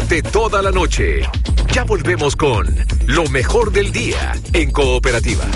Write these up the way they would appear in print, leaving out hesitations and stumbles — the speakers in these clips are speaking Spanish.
acompañarte toda la noche. Ya volvemos con lo mejor del día en Cooperativa.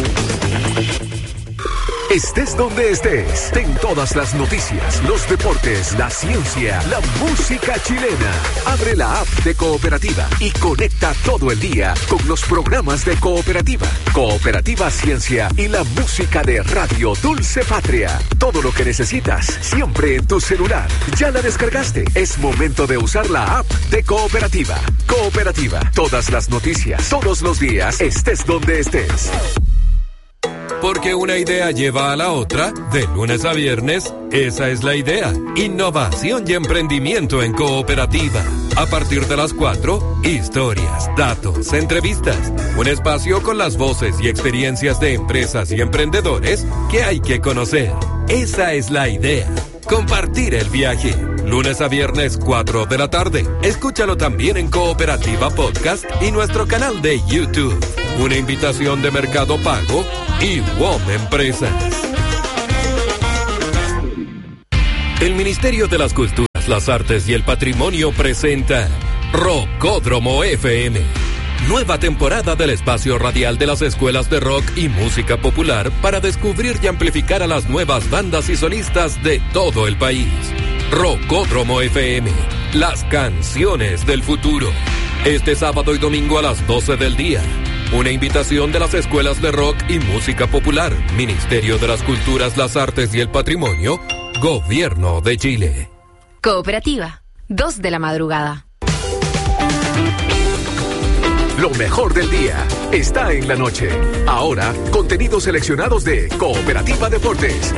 Estés donde estés, ten todas las noticias, los deportes, la ciencia, la música chilena. Abre la app de Cooperativa y conecta todo el día con los programas de Cooperativa. Cooperativa Ciencia y la música de Radio Dulce Patria. Todo lo que necesitas, siempre en tu celular. ¿Ya la descargaste? Es momento de usar la app de Cooperativa. Cooperativa, todas las noticias, todos los días, estés donde estés. Porque una idea lleva a la otra, de lunes a viernes, esa es la idea. Innovación y emprendimiento en Cooperativa. A partir de las 4, historias, datos, entrevistas. Un espacio con las voces y experiencias de empresas y emprendedores que hay que conocer. Esa es la idea. Compartir el viaje. Lunes a viernes, 4 de la tarde. Escúchalo también en Cooperativa Podcast y nuestro canal de YouTube. Una invitación de Mercado Pago y WOM Empresas. El Ministerio de las Culturas, las Artes y el Patrimonio presenta Rockódromo FM. Nueva temporada del espacio radial de las escuelas de rock y música popular para descubrir y amplificar a las nuevas bandas y solistas de todo el país. Rockódromo FM, las canciones del futuro. Este sábado y domingo a las 12 del día. Una invitación de las escuelas de rock y música popular, Ministerio de las Culturas, las Artes y el Patrimonio, Gobierno de Chile. Cooperativa, 2 de la madrugada. Lo mejor del día está en la noche. Ahora, contenidos seleccionados de Cooperativa Deportes.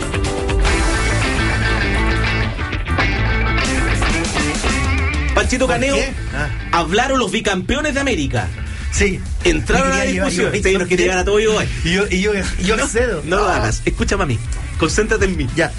Panchito Caneo, hablaron los bicampeones de América. Sí. Entraron a la discusión. Usted nos quiere llevar a todo yo hoy. Y yo no cedo. No lo hagas. Escúchame a mí. Concéntrate en mí. Ya.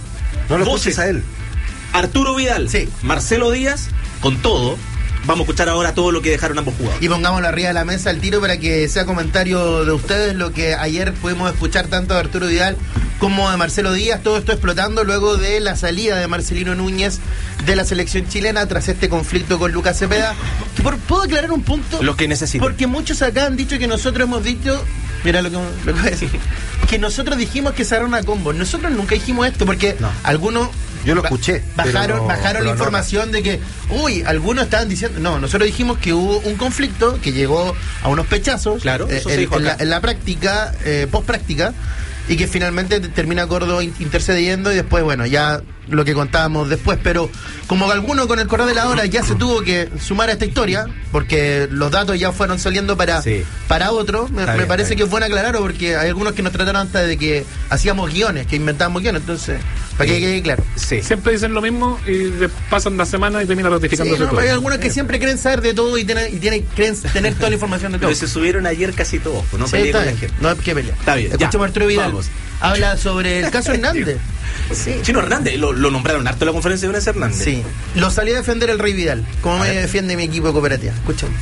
No lo escuches a él. Arturo Vidal. Sí. Marcelo Díaz, con todo. Vamos a escuchar ahora todo lo que dejaron ambos jugadores. Y pongámoslo arriba de la mesa al tiro para que sea comentario de ustedes lo que ayer pudimos escuchar tanto de Arturo Vidal como de Marcelo Díaz. Todo esto explotando luego de la salida de Marcelino Núñez de la selección chilena tras este conflicto con Lucas Cepeda. ¿Puedo aclarar un punto? Lo que necesito. Porque muchos acá han dicho que nosotros hemos dicho... Mira lo que voy a decir. Que nosotros dijimos que cerraron a combo. Nosotros nunca dijimos esto porque algunos... Yo lo escuché. Bajaron la información de que, algunos estaban diciendo... No, nosotros dijimos que hubo un conflicto que llegó a unos pechazos. Claro, eso se dijo acá. En la práctica, post-práctica, y que finalmente termina Gordo intercediendo y después, bueno, ya lo que contábamos después. Pero como alguno con el correr de la hora ya se tuvo que sumar a esta historia, porque los datos ya fueron saliendo para otro, me parece que es bueno aclararlo, porque hay algunos que nos trataron hasta de que hacíamos guiones, que inventábamos guiones, entonces, para que quede claro. Sí. Siempre dicen lo mismo y pasan las semanas y terminan ratificándose todo. Hay algunos que siempre creen saber de todo y creen tener toda la información de todo. Pero se subieron ayer casi todos, no peleé con la gente. No hay que pelear. Está bien. Escuchamos a Arturo Vidal. Habla sobre el caso Hernández. Sí. Chino Hernández, lo nombraron harto en la conferencia de Unes Hernández. Sí. Lo salió a defender el Rey Vidal. ¿Cómo me defiende mi equipo de Cooperativa? Escúchame.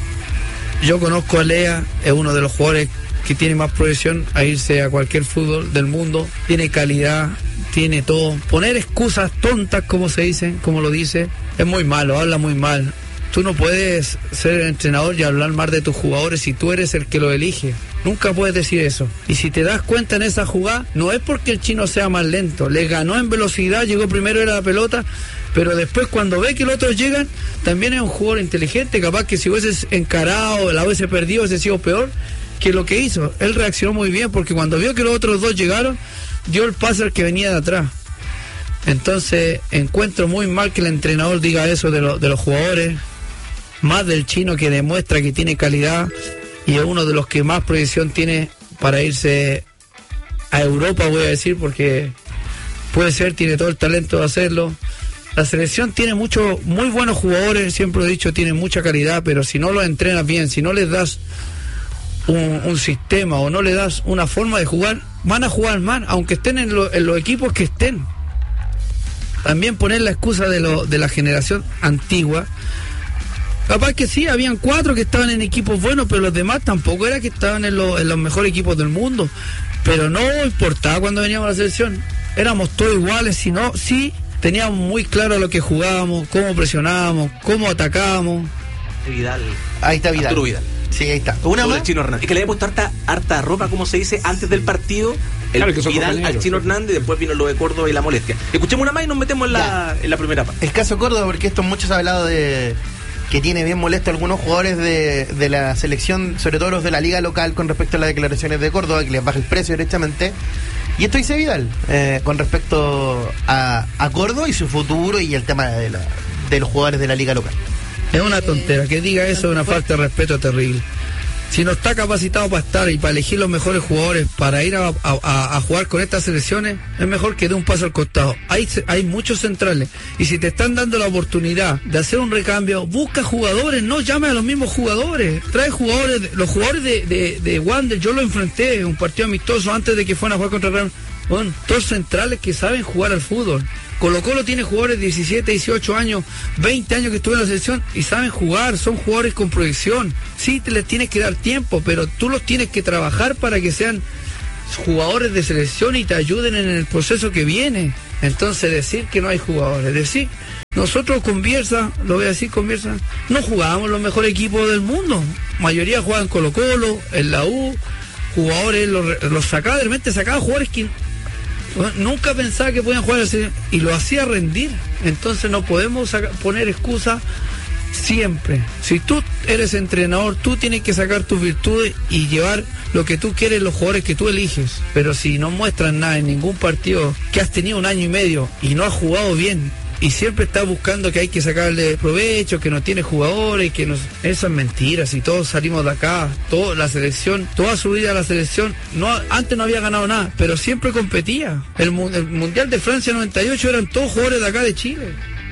Yo conozco a Lea, es uno de los jugadores que tiene más proyección a irse a cualquier fútbol del mundo. Tiene calidad, tiene todo. Poner excusas tontas, como se dicen, como lo dice, es muy malo, habla muy mal. Tú no puedes ser el entrenador y hablar mal de tus jugadores si tú eres el que lo elige. Nunca puedes decir eso. Y si te das cuenta en esa jugada, no es porque el chino sea más lento. Le ganó en velocidad, llegó primero en la pelota, pero después cuando ve que los otros llegan, también es un jugador inteligente. Capaz que si hubieses encarado, la hubiese perdido, hubiese sido peor que lo que hizo. Él reaccionó muy bien porque cuando vio que los otros dos llegaron, dio el pase al que venía de atrás. Entonces encuentro muy mal que el entrenador diga eso de los jugadores, más del chino, que demuestra que tiene calidad y es uno de los que más proyección tiene para irse a Europa, voy a decir, porque puede ser, tiene todo el talento de hacerlo. La selección tiene muy buenos jugadores, siempre he dicho, tiene mucha calidad, pero si no los entrenas bien, si no les das un sistema o no le das una forma de jugar, van a jugar mal, aunque estén en los equipos que estén. También poner la excusa de la generación antigua. Capaz que sí, habían 4 que estaban en equipos buenos, pero los demás tampoco era que estaban en los mejores equipos del mundo. Pero no importaba cuando veníamos a la selección. Éramos todos iguales, sí teníamos muy claro lo que jugábamos, cómo presionábamos, cómo atacábamos. Vidal. Ahí está Vidal. Arturo Vidal. Sí, ahí está. Una Sobre más. el Chino Hernández. Es que le había puesto harta ropa, como se dice, antes del partido. Claro, que son Vidal compañeros, al Chino sí. Hernández, después vino lo de Córdoba y la molestia. Escuchemos una más y nos metemos en la primera parte. El caso Córdoba, porque esto mucho se ha hablado de que tiene bien molesto a algunos jugadores de la selección, sobre todo los de la liga local, con respecto a las declaraciones de Córdoba, que les baja el precio directamente. Y esto dice Vidal, con respecto a Córdoba y su futuro y el tema de los jugadores de la liga local. Es una tontera, que diga eso es una falta de respeto terrible. Si no está capacitado para estar y para elegir los mejores jugadores para ir a jugar con estas selecciones, es mejor que dé un paso al costado. Hay muchos centrales y si te están dando la oportunidad de hacer un recambio, busca jugadores, no llame a los mismos jugadores, trae jugadores. Los jugadores de Wander, yo lo enfrenté en un partido amistoso antes de que fueran a jugar contra Real. Bueno, todos centrales que saben jugar al fútbol. Colo-Colo tiene jugadores de 17, 18 años, 20 años que estuvieron en la selección y saben jugar, son jugadores con proyección. Sí, les tienes que dar tiempo, pero tú los tienes que trabajar para que sean jugadores de selección y te ayuden en el proceso que viene. Entonces decir que no hay jugadores, decir, nosotros con Bielsa, lo voy a decir con Bielsa, no jugábamos los mejores equipos del mundo. Mayoría jugaban Colo-Colo, en la U, jugadores, los sacaba, de repente sacaba jugadores que nunca pensaba que podían jugar así, y lo hacía rendir. Entonces no podemos poner excusa siempre. Si tú eres entrenador, tú tienes que sacar tus virtudes y llevar lo que tú quieres, los jugadores que tú eliges. Pero si no muestran nada en ningún partido, que has tenido un año y medio y no has jugado bien, y siempre estás buscando que hay que sacarle provecho, que no tiene jugadores, eso es mentira. Si todos salimos de acá, la selección, toda su vida la selección, antes no había ganado nada, pero siempre competía. El Mundial de Francia 98 eran todos jugadores de acá de Chile.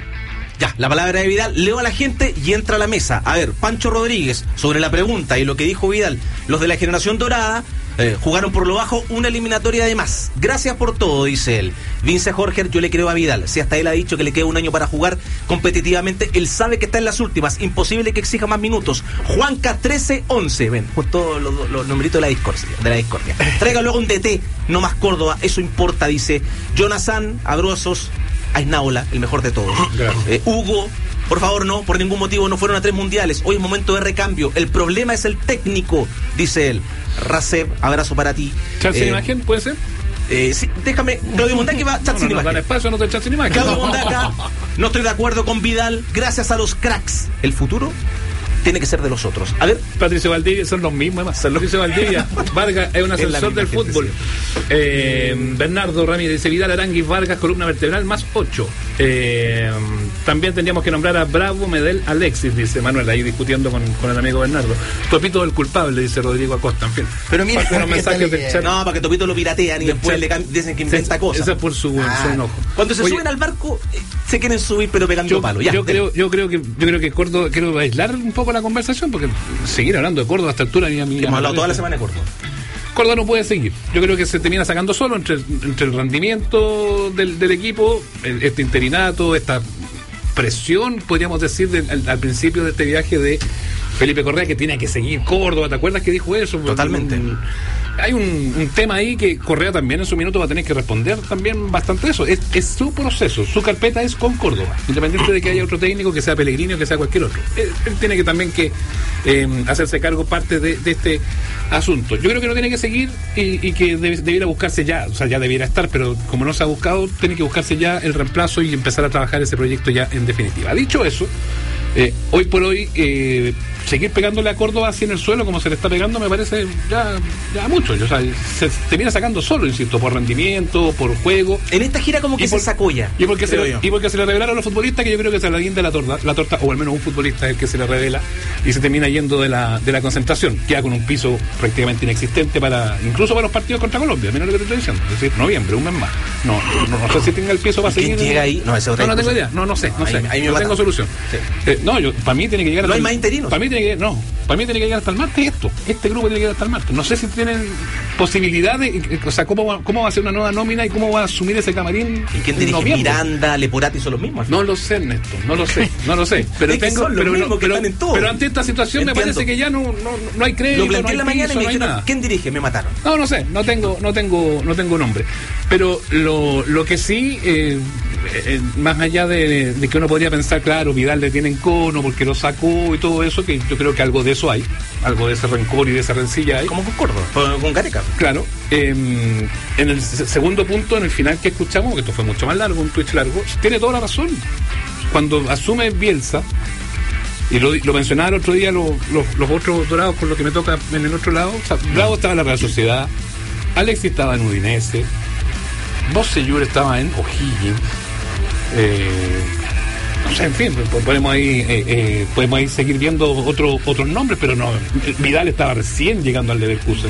Ya, la palabra de Vidal, leo a la gente y entra a la mesa. A ver, Pancho Rodríguez, sobre la pregunta y lo que dijo Vidal, los de la generación dorada jugaron por lo bajo una eliminatoria de más. Gracias por todo, dice él. Vince Jorge, yo le creo a Vidal. Si hasta él ha dicho que le queda un año para jugar competitivamente, él sabe que está en las últimas. Imposible que exija más minutos. Juanca 1311. Ven, justo los numeritos de la discordia. Traiga luego un DT, no más Córdoba. Eso importa, dice Jonathan Abrosos. Aisnaola, el mejor de todos. Hugo, por favor, no, por ningún motivo no fueron a 3 mundiales. Hoy es momento de recambio. El problema es el técnico, dice él. Raseb, abrazo para ti. ¿Chat sin imagen puede ser? Sí, déjame. Claudio Mondaca va chat sin imagen. Dan espacio, no te chat sin imagen. Claudio Mondaca, no estoy de acuerdo con Vidal. Gracias a los cracks. El futuro tiene que ser de los otros. A ver. Patricio Valdivia son los mismos, además. Patricio Valdivia, Vargas es un ascensor del fútbol. Bernardo Ramírez dice Vidal, Aranguis, Vargas, columna vertebral más 8. También tendríamos que nombrar a Bravo, Medel, Alexis, dice Manuel, ahí discutiendo con el amigo Bernardo. Topito el culpable, dice Rodrigo Acosta, en fin. Pero mira, unos mensajes del chat. No, para que Topito lo piratean y después le dicen que inventa cosas. Eso es por su enojo. Cuando se suben al barco, se quieren subir pero pegando palo. Ya, yo creo que Córdoba, quiero aislar un poco la conversación, porque seguir hablando de Córdoba a esta altura hemos hablado toda la semana de Córdoba. Córdoba no puede seguir. Yo creo que se termina sacando solo entre el rendimiento del equipo, este interinato, esta presión, podríamos decir, al principio de este viaje de Felipe Correa, que tiene que seguir Córdoba. ¿Te acuerdas que dijo eso? Totalmente. Hay un tema ahí que Correa también en su minuto va a tener que responder también bastante eso. Es su proceso, su carpeta es con Córdoba, independiente de que haya otro técnico, que sea Pellegrini o que sea cualquier otro. Él tiene que también hacerse cargo parte de este asunto. Yo creo que no tiene que seguir y que debiera buscarse ya, o sea, ya debiera estar, pero como no se ha buscado, tiene que buscarse ya el reemplazo y empezar a trabajar ese proyecto ya en definitiva. Dicho eso, hoy por hoy seguir pegándole a Córdoba así en el suelo como se le está pegando me parece ya mucho. O sea, se termina sacando solo, insisto, por rendimiento, por juego. En esta gira como que se sacó ya. Y porque se le revelaron a los futbolistas, que yo creo que se le guinda la torta, o al menos un futbolista es el que se le revela y se termina yendo de la concentración. Queda con un piso prácticamente inexistente incluso para los partidos contra Colombia, menos lo que te estoy diciendo. Es decir, noviembre, un mes más. No sé si tenga el piso para seguir. ¿Quién llega ahí? No tengo idea. No sé. No tengo solución. Sí. Para mí tiene que llegar. No hay más interinos. Para mí tiene que llegar hasta el martes este grupo tiene que llegar hasta el martes. No sé si tienen posibilidad de, o sea, cómo va a ser una nueva nómina y cómo va a asumir ese camarín. ¿Y quién dirige? Miranda, Leporati son los mismos. No lo sé, Ernesto, no lo sé. Pero pero ante esta situación me parece que ya no hay crédito. Lo planteé en la mañana y me dijeron, nada. ¿Quién dirige? Me mataron. No sé, no tengo nombre. Pero lo que sí más allá de que uno podría pensar, claro, Vidal le tiene encono porque lo sacó y todo eso, que yo creo que algo de eso hay, algo de ese rencor y de esa rencilla hay. Como con Córdoba, con Gareca. Claro. En el segundo punto, en el final que escuchamos, que esto fue mucho más largo, un Twitch largo, tiene toda la razón. Cuando asume Bielsa, y lo mencionaba el otro día los otros dorados con lo que me toca en el otro lado, o sea, Bravo estaba en la Real Sociedad, Alexis estaba en Udinese, Bosellur estaba en O'Higgins, no sé, en fin, podemos ahí seguir viendo otros nombres, pero no, Vidal estaba recién llegando al Leverkusen.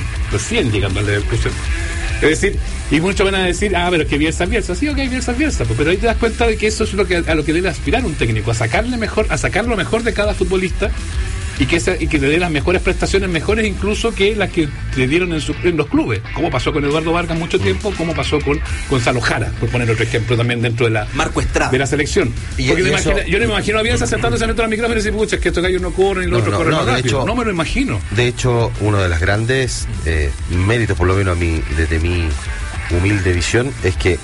Es decir, y muchos van a decir, pero es que Bielsa es Bielsa. Sí, ok, Bielsa es Bielsa, pero ahí te das cuenta de que eso es a lo que debe aspirar un técnico, a sacar lo mejor de cada futbolista y que le dé las mejores prestaciones, mejores incluso que las que le dieron en los clubes, como pasó con Eduardo Vargas mucho tiempo, como pasó con Gonzalo Jara, por poner otro ejemplo también dentro de la Marco Estrada de la selección. Porque yo no me imagino a Bielsa sentándose en el micrófono y decir, pucha, es que estos gallos no corren y los otros corren más rápido. No me lo imagino. De hecho, uno de los grandes méritos, por lo menos desde mi humilde visión, es que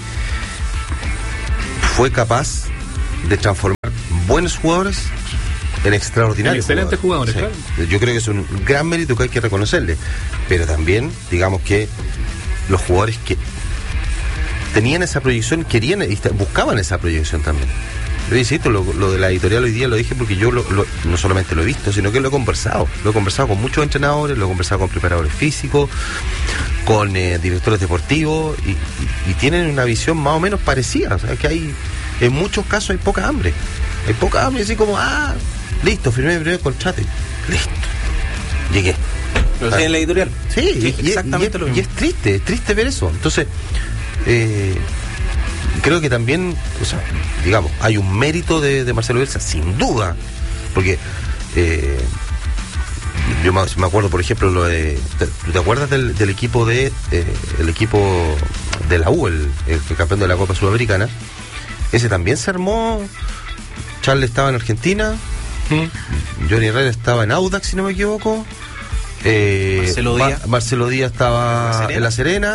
fue capaz de transformar buenos jugadores en extraordinarios excelentes jugadores, sí. Claro. Yo creo que es un gran mérito que hay que reconocerle, pero también digamos que los jugadores que tenían esa proyección querían y buscaban esa proyección también. Yo insisto, lo de la editorial hoy día lo dije porque yo no solamente lo he visto, sino que lo he conversado con muchos entrenadores, lo he conversado con preparadores físicos, con directores deportivos y tienen una visión más o menos parecida. O sea, que hay, en muchos casos hay poca hambre, así como listo, firmé mi primer contrato. Listo. Llegué. Lo decía en la editorial. Sí, exactamente lo mismo. Y es triste ver eso. Entonces, creo que también, o sea, digamos, hay un mérito de Marcelo Bielsa, sin duda. Porque yo me acuerdo, por ejemplo, ¿te acuerdas del equipo el equipo de la U, el campeón de la Copa Sudamericana? Ese también se armó. Charles estaba en Argentina, Johnny Herrera estaba en Audax, si no me equivoco, Marcelo Díaz estaba en La Serena,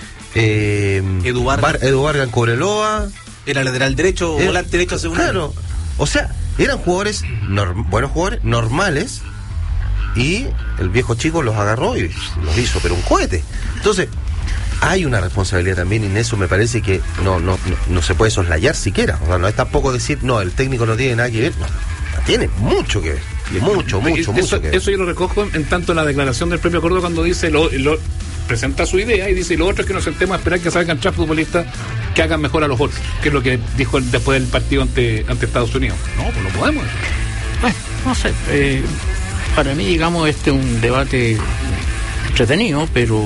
Edu Vargas en Cobreloa, era lateral derecho o volante derecho hace un año. Claro, o sea, eran jugadores buenos jugadores, normales, y el viejo chico los agarró y los hizo, pero un cohete. Entonces, hay una responsabilidad también, y en eso me parece que no se puede soslayar siquiera. O sea, no es tampoco decir, no, el técnico no tiene nada que ver. No, tiene mucho que ver. Mucho que ver. Eso yo lo recojo en tanto en la declaración del propio Córdoba cuando dice, presenta su idea y dice, y lo otro es que nos sentemos a esperar que salgan tres futbolistas que hagan mejor a los otros, que es lo que dijo después del partido ante Estados Unidos. No, pues no podemos. Bueno, no sé. Para mí, digamos, este es un debate entretenido, pero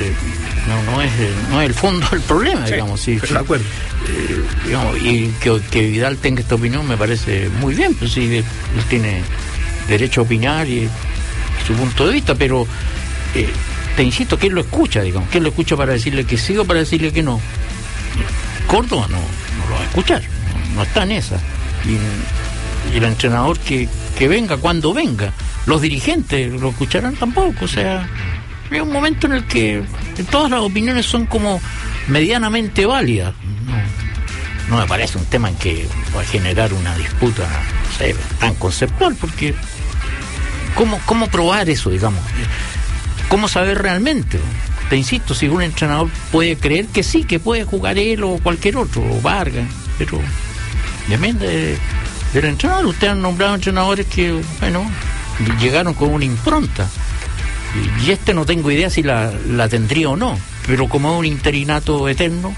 no es el fondo del problema, sí, digamos. Sí, de acuerdo. Digamos, y que Vidal tenga esta opinión me parece muy bien, pues sí, él tiene derecho a opinar y su punto de vista, pero te insisto, ¿quién lo escucha, digamos? ¿Quién lo escucha para decirle que sí o para decirle que no? Córdoba no lo va a escuchar, no está en esa. Y el entrenador que venga cuando venga, los dirigentes lo escucharán tampoco. O sea, hay un momento en el que todas las opiniones son como medianamente válidas. No me parece un tema en que va a generar una disputa, no sé, tan conceptual, porque ¿cómo probar eso, digamos? ¿Cómo saber realmente? Te insisto, si un entrenador puede creer que sí, que puede jugar él o cualquier otro, o Vargas, pero depende del entrenador. Ustedes han nombrado entrenadores que, bueno, llegaron con una impronta, y no tengo idea si la tendría o no, pero como es un interinato eterno,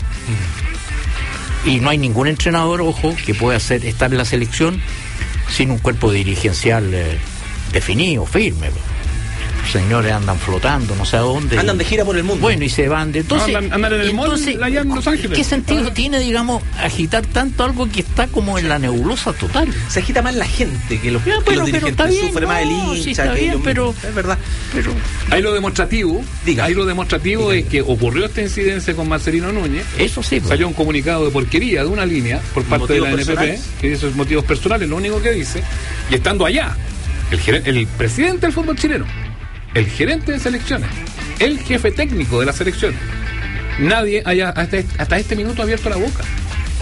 y no hay ningún entrenador, ojo, que pueda estar en la selección sin un cuerpo dirigencial definido, firme. Los señores andan flotando, no sé a dónde. Andan de gira por el mundo. Bueno, y se van de... Entonces, andan en el mall allá en Los Ángeles. ¿Qué sentido tiene, digamos, agitar tanto algo que está como en la nebulosa total? Se agita más la gente que los dirigentes, está bien, sufre más el hincha. Sí, está bien, pero... Es verdad. Pero ahí lo demostrativo es que ocurrió esta incidencia con Marcelino Núñez. Eso sí. Salió un comunicado de porquería de una línea por parte de la NFP, que dice motivos personales, lo único que dice, y estando allá, el presidente del fútbol chileno, el gerente de selecciones, el jefe técnico de la selección, nadie haya hasta este minuto abierto la boca.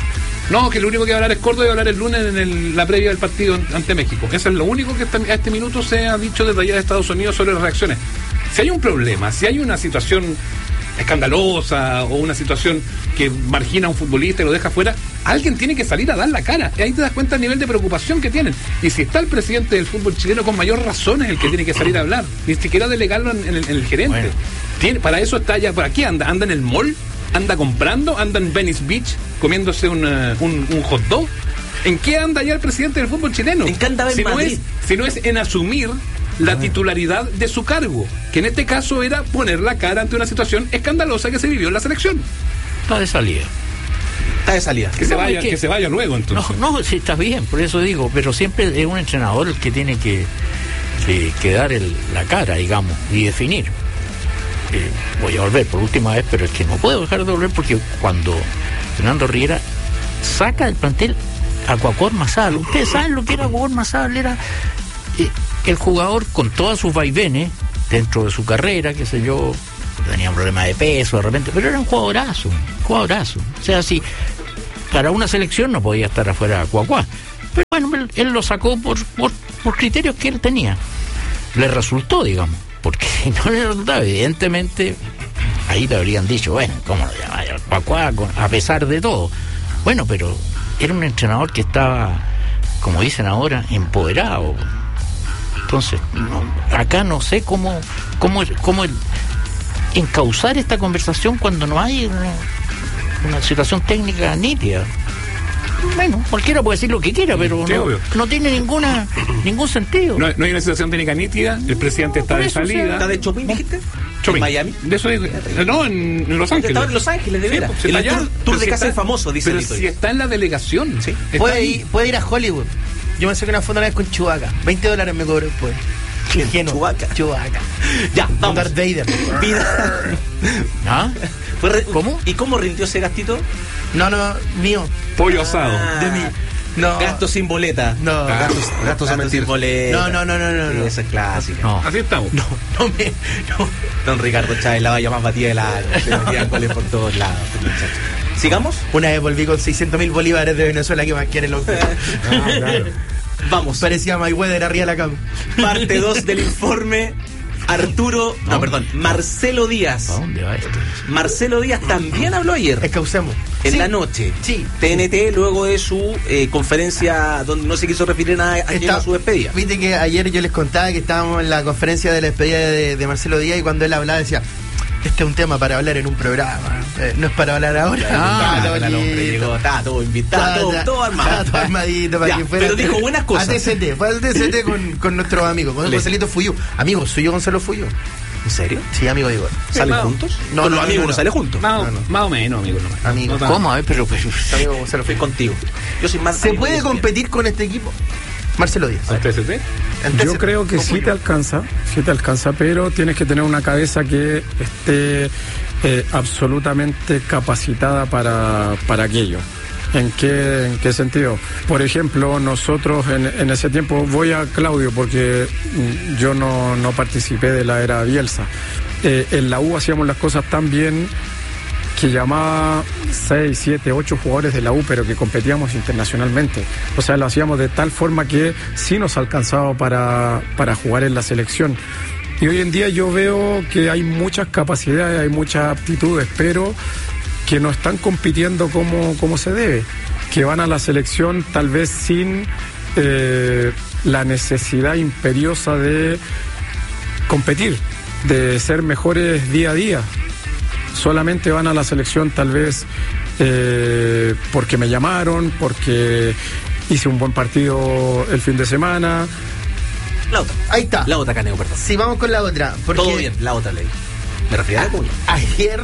No, que lo único que va a hablar es Córdoba y va a hablar el lunes en la previa del partido ante México. Eso es lo único que a este minuto se ha dicho desde allá de Estados Unidos sobre las reacciones. Si hay un problema, si hay una situación escandalosa o una situación que margina a un futbolista y lo deja fuera, alguien tiene que salir a dar la cara. Y ahí te das cuenta del nivel de preocupación que tienen. Y si está el presidente del fútbol chileno, con mayor razón es el que tiene que salir a hablar. Ni siquiera delegarlo en el gerente. Bueno. Para eso está ya. ¿Por aquí anda? ¿Anda en el mall? ¿Anda comprando? ¿Anda en Venice Beach comiéndose un hot dog? ¿En qué anda ya el presidente del fútbol chileno? ¿En qué andaba en Madrid? Si no es en asumir la titularidad de su cargo, que en este caso era poner la cara ante una situación escandalosa que se vivió en la selección. Está de salida. Que se vaya luego, entonces. No, sí, está bien, por eso digo, pero siempre es un entrenador el que tiene que dar la cara, digamos, y definir. Voy a volver por última vez, pero es que no puedo dejar de volver porque cuando Fernando Riera saca del plantel a Cuauhtémoc Mazal, ustedes saben lo que era Cuauhtémoc Mazal, era el jugador con todas sus vaivenes dentro de su carrera, qué sé yo, tenía un problema de peso de repente, pero era un jugadorazo. O sea, si para una selección no podía estar afuera de Cuauhtémoc, pero bueno, él lo sacó por criterios que él tenía. Le resultó, digamos, porque si no le resultaba, evidentemente ahí te habrían dicho, bueno, ¿cómo lo llamas? Cuauhtémoc, a pesar de todo. Bueno, pero era un entrenador que estaba, como dicen ahora, empoderado. Entonces, acá no sé cómo encauzar esta conversación cuando no hay una situación técnica nítida. Bueno, cualquiera puede decir lo que quiera, pero sí, no tiene ningún sentido. No hay una situación técnica nítida, el presidente está de salida. ¿Está de Chopin, dijiste? Chopin. ¿En Miami? De eso digo, no, en Los Ángeles. Estaba en Los Ángeles, de veras. Sí, el tour de casa es famoso, dice pero si está en la delegación. Sí. Puede ir a Hollywood. Yo me saqué una foto una vez con Chewbacca. $20 me cobró después. Chewbacca. Ya, vamos. Darth Vader. ¿Ah? ¿Cómo? ¿Y cómo rindió ese gastito? No, mío. Pollo asado. De mí. No. Gasto sin boleta. No. Gastos a mentir. Sin boleta. No. Esa es clásica. No. Así estamos. No. Don Ricardo Chávez, la valla más batida de la... Se metían goles por todos lados, muchachos. ¿Sigamos? Una vez volví con 600.000 bolívares de Venezuela que más quieren los... Claro. Vamos. Parecía Mayweather arriba de la cama. Parte 2 del informe. Marcelo Díaz. ¿A dónde va esto? Marcelo Díaz también habló ayer. Escaucemos. En la noche. Sí. TNT, luego de su conferencia donde no se quiso referir a su despedida. Viste que ayer yo les contaba que estábamos en la conferencia de la despedida de Marcelo Díaz y cuando él hablaba decía, este es un tema para hablar en un programa, no es para hablar ahora. Estaba todo invitado, todo armado. Todo armadito para que fuera. Pero dijo buenas cosas. Fue al TCT con nuestros amigos, con Gonzalito Fuyú. Amigo, soy yo Gonzalo Fuyú. ¿En serio? Sí, amigo de Igor. ¿Salen juntos? No, con los amigos no salen juntos. Más o menos, amigo. Amigo. ¿Cómo? A ver, pero amigo Gonzalo Fui contigo. Yo soy más. ¿Se puede competir con este equipo? Marcelo Díaz. ¿Al TCT? Yo creo que sí te alcanza, pero tienes que tener una cabeza que esté absolutamente capacitada para aquello. ¿En qué sentido? Por ejemplo, nosotros en ese tiempo, voy a Claudio porque yo no participé de la era Bielsa. En la U hacíamos las cosas tan bien que llamaba 6, 7, 8 jugadores de la U, pero que competíamos internacionalmente. O sea, lo hacíamos de tal forma que sí nos alcanzaba para jugar en la selección. Y hoy en día yo veo que hay muchas capacidades, hay muchas aptitudes, pero que no están compitiendo como se debe, que van a la selección tal vez sin la necesidad imperiosa de competir, de ser mejores día a día. Solamente van a la selección tal vez porque me llamaron, porque hice un buen partido el fin de semana. La otra. Ahí está. La otra, Caneo, perdón. Sí, vamos con la otra. Todo bien, la otra ley. Me refiero a la cuña. Ayer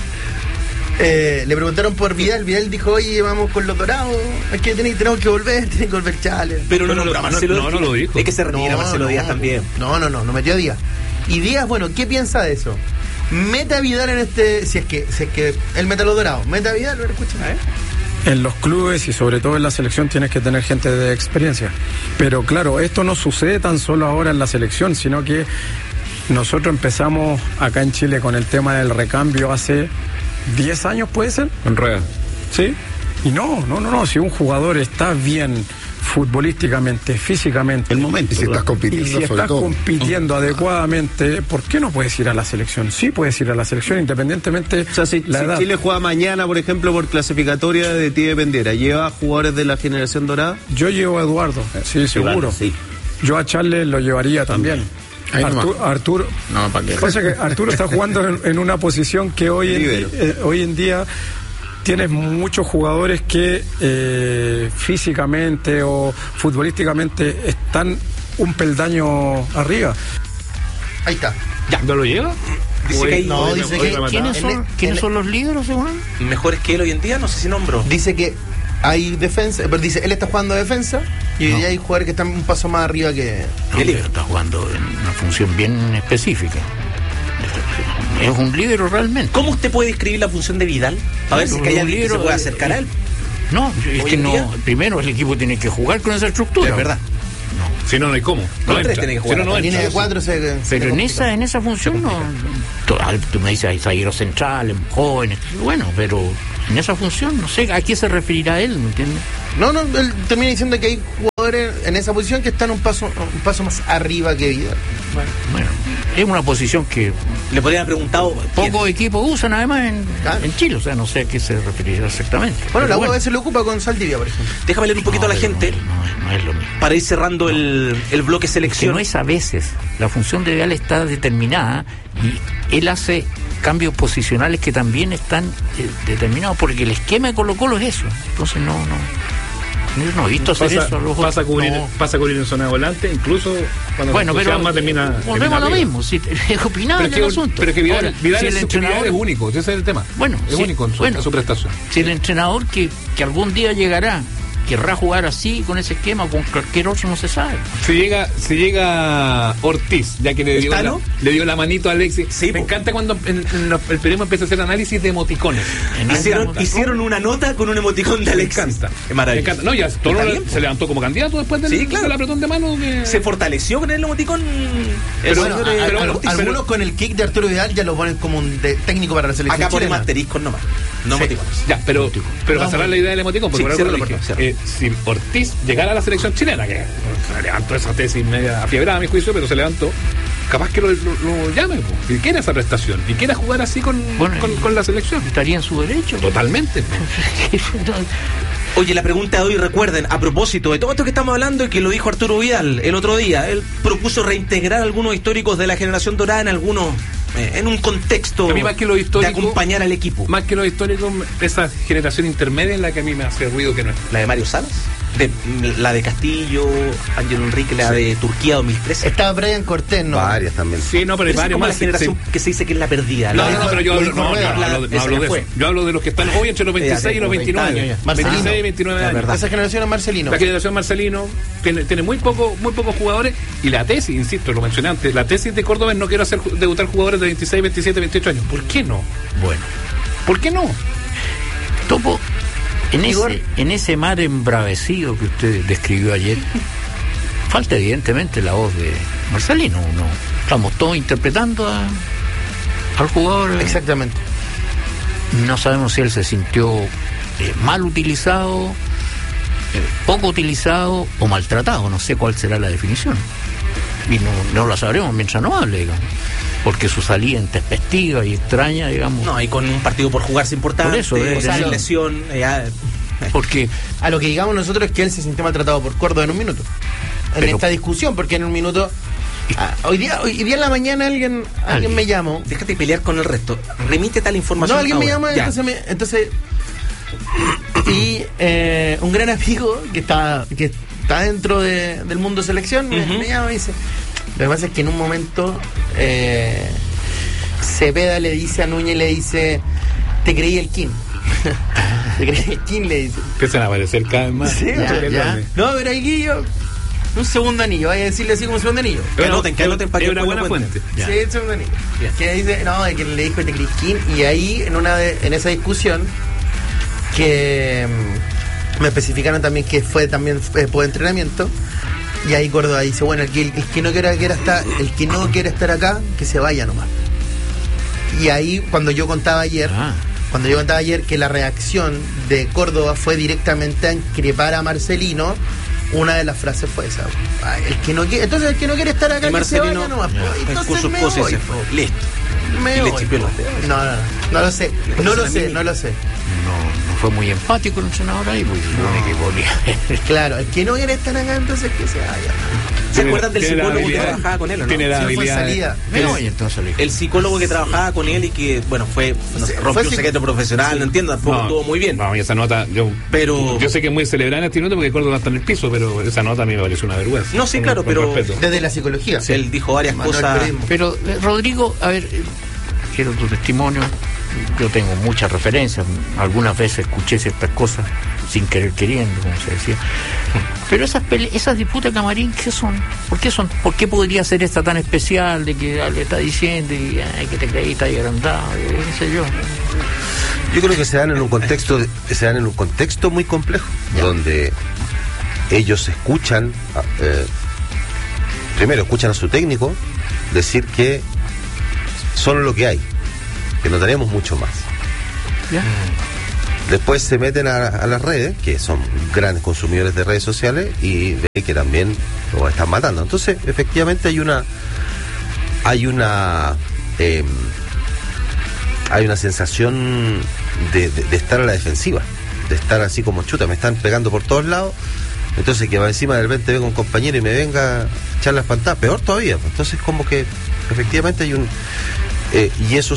le preguntaron por Vidal. Vidal dijo, oye, vamos con los dorados. Es que tenemos que volver Chale. Pero no lo dijo. Es que se retira Marcelo Díaz también. No metió a Díaz. Y Díaz, bueno, ¿qué piensa de eso? Mete a Vidal en este... Si es que él mete a los dorados. Mete a Vidal, escúchame. En los clubes y sobre todo en la selección tienes que tener gente de experiencia. Pero claro, esto no sucede tan solo ahora en la selección, sino que nosotros empezamos acá en Chile con el tema del recambio hace 10 años, ¿puede ser? En Rueda. ¿Sí? Y no, si un jugador está bien futbolísticamente, físicamente, el momento, y si estás compitiendo adecuadamente, ¿por qué no puedes ir a la selección? Sí puedes ir a la selección independientemente. O sea, si Chile juega mañana, por ejemplo, por clasificatoria, de ti dependiera, ¿lleva jugadores de la generación dorada? Yo llevo a Eduardo, sí, seguro. Sí. Yo a Charles lo llevaría también. Arturo, no, ¿para qué? Pasa que Arturo está jugando en una posición que hoy en día tienes muchos jugadores que físicamente o futbolísticamente están un peldaño arriba. Ahí está. ¿Ya no lo lleva? Dice que ¿Quiénes son los líderes, según él? Mejores que él hoy en día, no sé si nombro. Dice que hay defensa, pero dice, él está jugando defensa y hoy día hay jugadores que están un paso más arriba que él. Está jugando en una función bien específica. Es un líbero realmente. ¿Cómo usted puede describir la función de Vidal? A ver si hay alguien que se puede acercar a él. No, es que no. Primero el equipo tiene que jugar con esa estructura. Es verdad. No. Si no hay cómo. Los tres tienen que jugar. La línea de 4 pero en esa función no. Tú me dices, hay zagueros centrales, jóvenes. Bueno, pero en esa función, no sé a qué se referirá él, ¿me entiendes? No, él termina diciendo que hay jugadores en esa posición que están un paso más arriba que Vidal. Bueno, es una posición que le podrían haber preguntado. Pocos equipos usan además en Chile, o sea, no sé a qué se referirá exactamente. Bueno, la U a veces lo ocupa con Saldivia, por ejemplo. Déjame leer un poquito a la gente. No es lo mismo. Para ir cerrando el bloque selección. Que no es a veces. La función de Vidal está determinada y él hace cambios posicionales que también están determinados, porque el esquema de Colo-Colo es eso. Entonces no he visto hacer eso. Pasa a cubrir en zona de volante, incluso cuando pero termina. Volvemos a lo mismo, si es opinable el asunto. Pero que Vidal, Ahora, Vidal si el entrenador es único, ese es el tema. Bueno, es único en su prestación. Si el entrenador que algún día llegará querrá jugar así, con ese esquema, con cualquier otro, no se sabe. Si llega Ortiz, ya que le dio la manito a Alexis. Sí, me encanta cuando el periodismo empieza a hacer análisis de emoticones. Hicieron una nota con un emoticón de Alexis. Me encanta. Es maravilloso. No, ya se levantó como candidato después del apretón de mano. Se fortaleció con el emoticón. Pero algunos con el kick de Arturo Vidal ya lo ponen como un técnico para la selección. Acá ponemos asteriscos nomás. No emoticones. Ya, pero para cerrar la idea del emoticón, porque si Ortiz llegara a la selección chilena, que se levantó esa tesis media afiebrada a mi juicio, pero se levantó, capaz que lo llame, y quiere esa prestación, y quiere jugar así con la selección. Estaría en su derecho. Totalmente. Oye, la pregunta de hoy, recuerden, a propósito de todo esto que estamos hablando y que lo dijo Arturo Vidal el otro día, él propuso reintegrar algunos históricos de la generación dorada en un contexto a mí, más que los históricos, de acompañar al equipo. Más que los históricos, esa generación intermedia es la que a mí me hace ruido que no es. ¿La de Mario Salas? La de Castillo, Ángel Enrique, la de Turquía 2013. Estaba Brian Cortés, ¿no? Varias también. Sí, no, pero hay varios más. La generación que se dice que es la perdida. No, pero yo hablo de eso. Yo hablo de los que están hoy entre los 26 y los 29. 26 y 29 años. Esa generación es Marcelino. La generación Marcelino tiene muy pocos jugadores. Y la tesis, insisto, lo mencioné antes, la tesis de Córdoba es no quiero hacer debutar jugadores de 26, 27, 28 años. ¿Por qué no? Bueno. ¿Por qué no? Topo, en ese mar embravecido que usted describió ayer, falta evidentemente la voz de Marcelino. ¿No? Estamos todos interpretando al jugador. Exactamente. No sabemos si él se sintió mal utilizado, poco utilizado o maltratado. No sé cuál será la definición. Y no la sabremos mientras no hable, digamos. Porque su salida intempestiva y extraña, digamos. No, y con un partido por jugarse importante, por eso, sin lesión. Porque a lo que digamos nosotros es que él se sintió maltratado por Córdoba en un minuto. En esta discusión, porque en un minuto. Hoy día en la mañana alguien me llamó. Déjate pelear con el resto. Remite tal información. No, alguien me llama, entonces y un gran amigo que está dentro del mundo selección me llama y dice. Lo que pasa es que en un momento Cepeda le dice a Núñez, le dice, te creí el king. Te creí el king, le dice. Empiezan a aparecer cada vez más. Sí, ya. No, pero ahí Guillo, un segundo anillo, vaya a decirle así como un segundo anillo. Que anoten para que una buena fuente. Sí, un segundo anillo. Que dice, no, que le dijo te creí el king. Y ahí, en esa discusión, que me especificaron también que fue también por entrenamiento. Y ahí Córdoba dice, bueno, el que no quiera estar acá, que se vaya nomás. Y ahí, cuando yo contaba ayer cuando yo contaba ayer que la reacción de Córdoba fue directamente a increpar a Marcelino, una de las frases fue esa. El que no quiere, entonces el que no quiere estar acá, y Marcelino, que se vaya nomás. Entonces sus me cosas voy, y se fue. Listo. Me Y le voy. chipió los dedos. No lo sé. No lo sé. No fue muy empático el entrenador ahí, porque Claro, el que no quiere estar acá, entonces que se vaya. ¿Se acuerdan del tiene la psicólogo que habilidad, trabajaba con él o no? tiene la Sí, fue habilidad. salida. Me voy, entonces le dije. El psicólogo que trabajaba con él y que, bueno, rompió un secreto profesional, no entiendo, tampoco estuvo muy bien. No, y esa nota, yo sé que es muy celebrada en este minuto porque Córdoba está en el piso, pero esa nota a mí me pareció una vergüenza. No, sí, Con- claro, con pero respeto. Desde la psicología. Él dijo varias Manuel cosas. Periodismo. Pero, Rodrigo, a ver, quiero tu testimonio. Yo tengo muchas referencias. Algunas veces escuché ciertas cosas sin querer queriendo, como se decía. Pero esas disputas de camarín, ¿qué son? ¿Por qué son? ¿Por qué podría ser esta tan especial de que le está diciendo y que te creíste ahí agrandado? ¿Qué sé yo? Yo creo que se dan en un contexto muy complejo, donde ellos escuchan, primero escuchan a su técnico decir que solo lo que hay, que no tenemos mucho más. ¿Ya? Después se meten a las redes, que son grandes consumidores de redes sociales, y ven que también lo están matando. Entonces, efectivamente hay una sensación de estar a la defensiva, de estar así como chuta, me están pegando por todos lados, entonces que va encima del 20 venga un compañero y me venga a echar la espantada, peor todavía. Entonces como que efectivamente hay y eso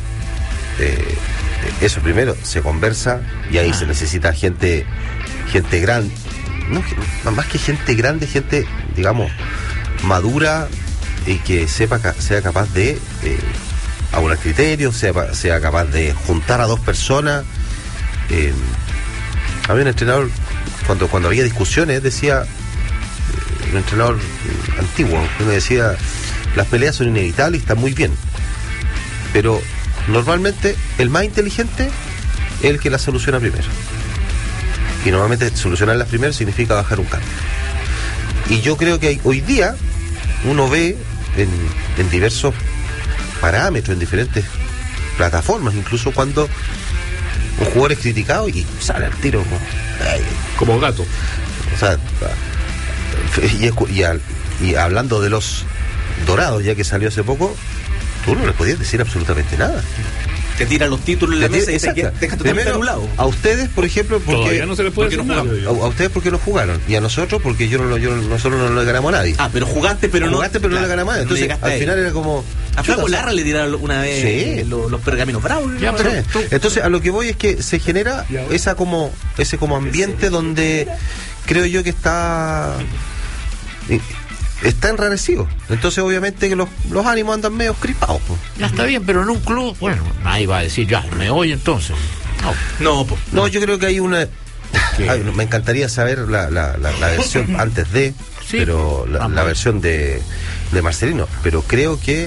eso primero se conversa, y ahí se necesita gente grande, más que gente grande, gente, digamos, madura, y que sea capaz de aunar criterios, sea capaz de juntar a dos personas. Había un entrenador, cuando había discusiones, decía, un entrenador antiguo, que me decía, las peleas son inevitables y están muy bien, pero normalmente el más inteligente es el que las soluciona primero, y normalmente solucionarlas primero significa bajar un cambio. Y yo creo que hoy día uno ve en diversos parámetros, en diferentes plataformas, incluso cuando un jugador es criticado y sale al tiro Como gato. o sea, y hablando de los Dorados, ya que salió hace poco, tú no le podías decir absolutamente nada. Te tiran los títulos en la mesa y te Exacto. dejas totalmente Primero, anulado. a ustedes, por ejemplo, Todavía no se les puede porque decir no nada, jugamos. yo. a ustedes porque no jugaron, y a nosotros porque nosotros no le ganamos a nadie. Pero jugaste, pero no. Jugaste, pero no le ganamos a nadie. Entonces, llegaste al ahí. final era como... A Flaco Larra le tiraron una vez Sí. los pergaminos bravos. Ya, pero Sí. Entonces, a lo que voy es que se genera ese como ambiente donde creo yo que está enrarecido. Entonces, obviamente que los ánimos andan medio crispados, pues. Ya está bien, pero en un club, bueno, nadie va a decir, ya, me voy entonces. No. No, yo creo que hay una... ¿Qué? Me encantaría saber la versión antes de, Sí, pero la versión de Marcelino. Pero creo que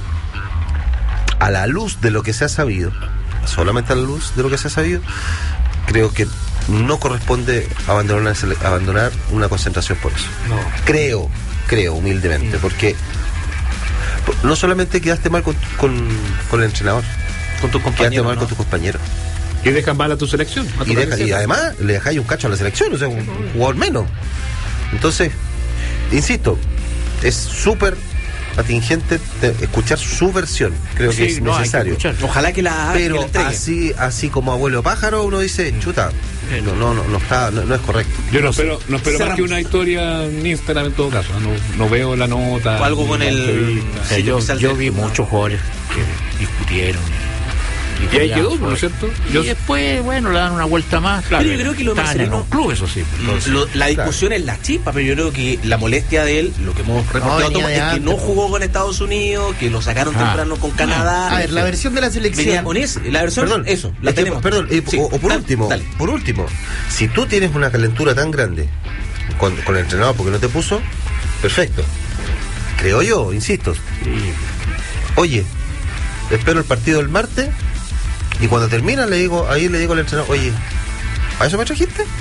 a la luz de lo que se ha sabido, solamente a la luz de lo que se ha sabido, creo que no corresponde abandonar una concentración por eso. No. Creo humildemente, porque no solamente quedaste mal con el entrenador, Con tus quedaste compañeros. mal ¿no? con tus compañeros. Y dejan mal a tu selección. a tu Y camiseta. además le dejáis un cacho a la selección, o sea, un jugador menos. Entonces, insisto, es súper atingente escuchar su versión. Creo que Sí, es no, hay que necesario. escuchar. Ojalá que la Pero entregue. así como abuelo pájaro, uno dice, chuta, no es correcto. Yo no espero más Cerramos. que una historia en Instagram en todo caso. No veo la nota. O algo con ni la el- entrevista. O sea, Sí, yo quizás vi de- muchos jugadores que discutieron. Y ahí quedó, ¿no es cierto? Y Yo- después, bueno, le dan una vuelta más. Claro, Pero yo creo que lo estaban en Marcelino- un club, eso sí. Entonces, La discusión es la chispa, pero yo creo que la molestia de él, lo que hemos reportado venía todos, de es que antes, no po. jugó con Estados Unidos, que lo sacaron temprano con Canadá. A ver, la versión de la venía selección. con eso. La versión, Perdón, eso, la es que, tenemos. perdón, Sí, o por dale, último, dale. si tú tienes una calentura tan grande con el entrenador porque no te puso, perfecto. Creo yo, insisto. Oye, espero el partido del martes y cuando termina le digo al entrenador, oye, ¿a eso me trajiste?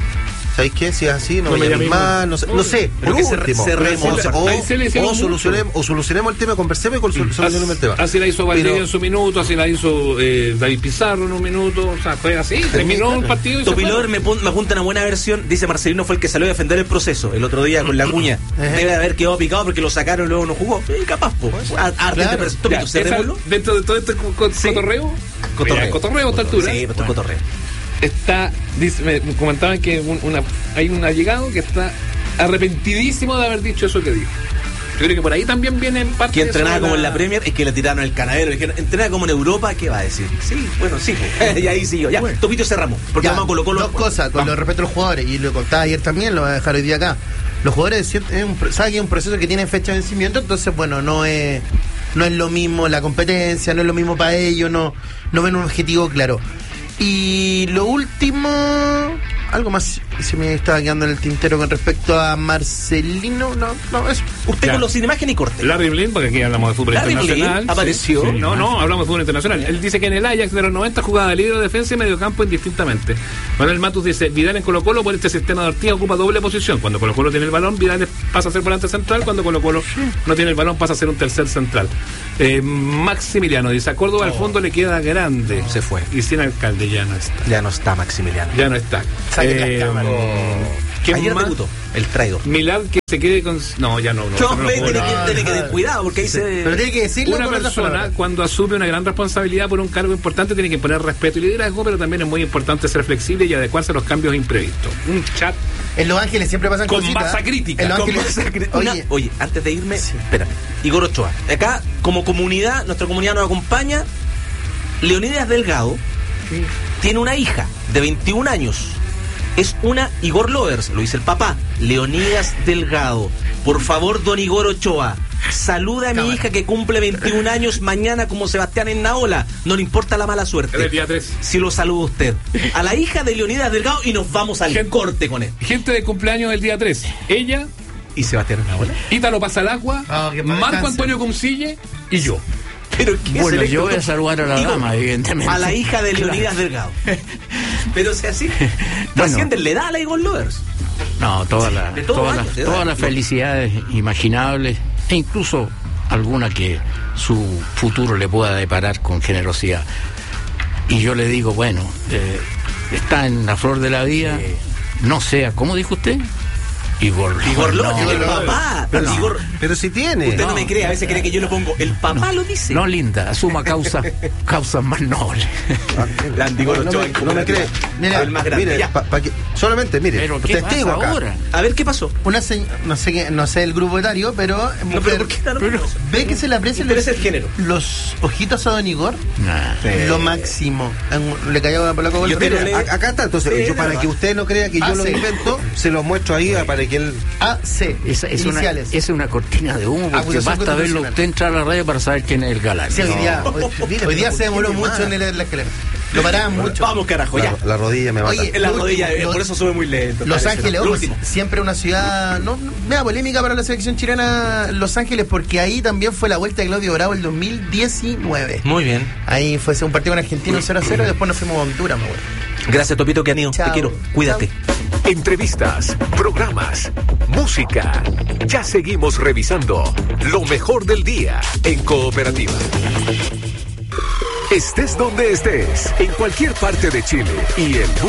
¿sabéis qué? Si es así, no No me me llames llaméis más, no sé. Pero Porque último, cerremos. Ahí se le hicieron solucionemos el tema, conversemos y solucionemos el tema. Así la hizo Valdivia Pero- en su minuto, así la hizo David Pizarro en un minuto, o sea, fue así, terminó el partido y se Topilover fue. me apunta una buena versión. Dice Marcelino fue el que salió a defender el proceso el otro día con la cuña. Debe de haber quedado picado porque lo sacaron y luego no jugó. Capaz, po. Claro. Ya, Cerrémoslo. dentro de todo este cotorreo, Cotorreo. mira, cotorreo a esta altura. Sí, pero esto es cotorreo. Está, me comentaban que hay un allegado que está arrepentidísimo de haber dicho eso que dijo. Yo creo que por ahí también viene en parte. Que entrenaba eso de como en la Premier, es que le tiraron el canadero. Dijeron, entrena como en Europa, ¿qué va a decir? Sí, bueno, sí. Y ahí siguió. Ya, Topito, cerramos. Porque Ya, vamos a Colo-Colo. dos cosas, con lo respecto a los jugadores, y lo contaba ayer también, lo voy a dejar hoy día acá. Los jugadores saben que es un proceso que tiene fecha de vencimiento, entonces, bueno, no es lo mismo la competencia, no es lo mismo para ellos, no ven un objetivo claro. Y lo último, algo más se me estaba quedando en el tintero con respecto a Marcelino. No, eso. Usted Ya. con los imágenes y corte. Larry Blin, porque aquí hablamos de fútbol Larry internacional. Blin apareció. Sí. No, hablamos de fútbol internacional. Él dice que en el Ajax de los 90 jugaba de líder, defensa y mediocampo indistintamente. Manuel Matus dice, Vidal en Colo-Colo por este sistema de Ortiz ocupa doble posición. Cuando Colo-Colo tiene el balón, Vidal pasa a ser volante central. Cuando Colo-Colo no tiene el balón, pasa a ser un tercer central. Maximiliano dice, a Córdoba al fondo le queda grande. Se fue. Y sin alcalde ya no está. Ya no está Maximiliano. Ya no está. Saquen las cámaras. ¿Quién Ayer más? debutó, el traidor. Milad que se quede con... No, ya no. No, puedo tiene hablar. que tener cuidado porque ahí se... Pero tiene que decirlo Una con otras persona palabras. cuando asume una gran responsabilidad por un cargo importante tiene que imponer respeto y liderazgo, pero también es muy importante ser flexible y adecuarse a los cambios imprevistos. Un chat En Los Ángeles siempre pasan con cositas. masa crítica. En Los Con Ángeles- masa crítica. Oye, antes de irme, espérame. Igor Ochoa. Acá, como comunidad, nuestra comunidad nos acompaña. Leonidas Delgado tiene una hija de 21 años. Es una Igor Lovers, lo dice el papá. Leonidas Delgado. Por favor, don Igor Ochoa, saluda a mi hija que cumple 21 años mañana como Sebastián en Naola. No le importa la mala Es suerte. el día 3. Si lo saluda usted. A la hija de Leonidas Delgado y nos vamos al corte con él. Gente de cumpleaños del día 3. Ella, ¿Y Sebastián en Naola? Ítalo Pasalagua, Ah, que para Marco descanse. Antonio Comsille y yo. Pero ¿qué Bueno, selecto? yo voy a saludar a la Digo, dama, evidentemente. A la hija de Claro. Leonidas Delgado. Pero si así, Bueno. trascienden, le da a la Igor Lovers. No, De todo año, de todas edad. las felicidades imaginables e incluso alguna que su futuro le pueda deparar con generosidad. Y yo le digo, bueno, está en la flor de la vida, no sea, ¿cómo dijo usted? Igor Lovers, no, el papá. No. Igor, Pero si tiene. usted no me cree, a veces cree que yo le pongo. El papá lo dice. no, linda, asuma causas más nobles. Grande Igor Ochoa. No me cree. Mira, el más grande. Mire, Ya. solamente, mire, Pero ¿qué testigo pasa acá. ahora? A ver qué pasó. No sé el grupo etario, pero No, mujer, pero ¿por qué tan orgulloso? ve que se le aprecia Interesa el género. los ojitos a don Igor, Nah. lo máximo. Le cayó por la coba el Yo te rostro. lo leo. Acá está, entonces, Sí, yo para nada que más. usted no crea que yo lo sí. invento, se lo muestro ahí para que él. AC, Esa es iniciales. una cortina de humo, porque Acusación basta verlo constitucional. usted entrar a la radio para saber quién es el galán. Sí, hoy día se demoró ¿por qué mucho en la escalera. Lo paraban mucho. Vamos, carajo, ya. La rodilla me mata. Oye, En la lo rodilla, último, por eso sube muy lento. Los Parece, Ángeles, ¿no? Lo ojo, último. siempre una ciudad media polémica para la selección chilena, Los Ángeles, porque ahí también fue la vuelta de Claudio Bravo el 2019. Muy bien. Ahí fue un partido con Argentina 0-0 y después nos fuimos a Honduras, me acuerdo. Gracias, Topito, que han ido. Te Chao. quiero. Cuídate. Entrevistas, programas, música. Ya seguimos revisando lo mejor del día en Cooperativa. Estés donde estés, en cualquier parte de Chile y el mundo.